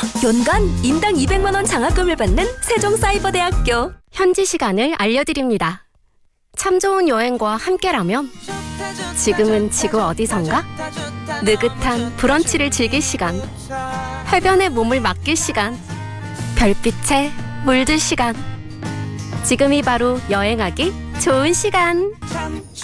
연간 인당 200만 원 장학금을 받는 세종사이버대학교. 현지 시간을 알려드립니다. 참 좋은 여행과 함께라면 지금은 지구 어디선가? 느긋한 브런치를 즐길 시간, 해변에 몸을 맡길 시간, 별빛에 물들 시간. 지금이 바로 여행하기 좋은 시간.